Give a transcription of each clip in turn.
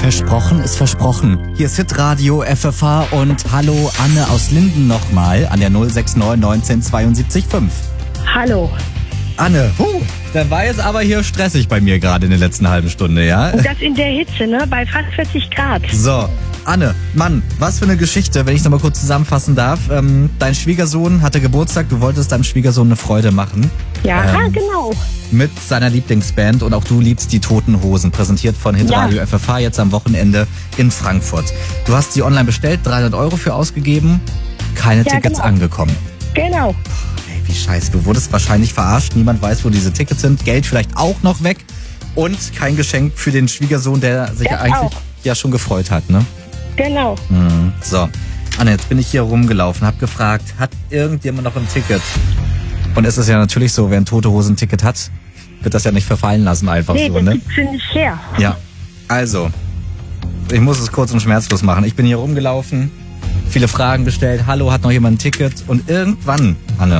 Versprochen ist versprochen. Hier ist Hitradio FFH und hallo Anne aus Linden nochmal an der 069 19 72 5. Hallo. Anne, dann war jetzt aber hier stressig bei mir gerade in der letzten halben Stunde, ja? Und das in der Hitze, ne? Bei fast 40 Grad. So, Anne, Mann, was für eine Geschichte, wenn ich es nochmal kurz zusammenfassen darf. Dein Schwiegersohn hatte Geburtstag, du wolltest deinem Schwiegersohn eine Freude machen. Ja, genau. Mit seiner Lieblingsband und auch du liebst die Toten Hosen, präsentiert von Hitradio FFH jetzt am Wochenende in Frankfurt. Du hast sie online bestellt, 300 € für ausgegeben, keine Tickets angekommen. Genau. Ey, wie scheiße, du wurdest wahrscheinlich verarscht, niemand weiß, wo diese Tickets sind, Geld vielleicht auch noch weg und kein Geschenk für den Schwiegersohn, der sich ja eigentlich ja schon gefreut hat, ne? Genau. So, Anne, jetzt bin ich hier rumgelaufen, hab gefragt, hat irgendjemand noch ein Ticket? Und es ist ja natürlich so, wer ein Tote Hosen Ticket hat, wird das ja nicht verfallen lassen einfach so, das ne? gibt's ja nicht her. Ja, also, ich muss es kurz und schmerzlos machen. Ich bin hier rumgelaufen, viele Fragen gestellt, hallo, hat noch jemand ein Ticket? Und irgendwann, Anne,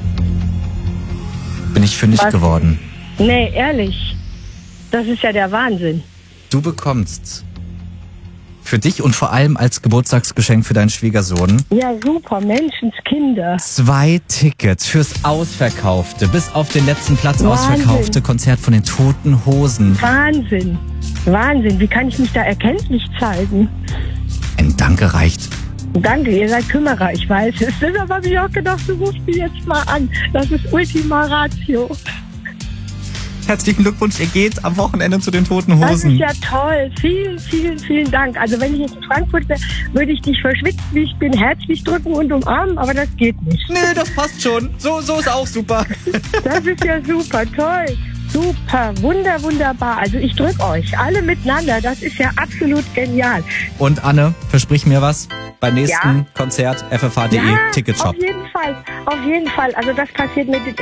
bin ich fündig geworden. Nee, ehrlich. Das ist ja der Wahnsinn. Du bekommst für dich und vor allem als Geburtstagsgeschenk für deinen Schwiegersohn Ja, super. Menschenskinder. 2 Tickets fürs ausverkaufte, bis auf den letzten Platz ausverkaufte Konzert von den Toten Hosen. Wahnsinn. Wahnsinn. Wie kann ich mich da erkenntlich zeigen? Ein Danke reicht. Danke, ihr seid Kümmerer, ich weiß es. Deshalb habe ich auch gedacht, du rufst mich jetzt mal an. Das ist Ultima Ratio. Herzlichen Glückwunsch, ihr geht am Wochenende zu den Toten Das Hosen. ist ja toll. Vielen, vielen, vielen Dank. Also wenn ich jetzt in Frankfurt wäre, würde ich dich verschwitzt, wie ich bin, herzlich drücken und umarmen, aber das geht nicht. Nee, das passt schon. So ist auch super. Das ist ja super, toll. Super, wunderbar. Also ich drücke euch alle miteinander. Das ist ja absolut genial. Und Anne, versprich mir was beim nächsten Konzert, ffh.de, Ticketshop. Auf jeden Fall. Also das passiert mit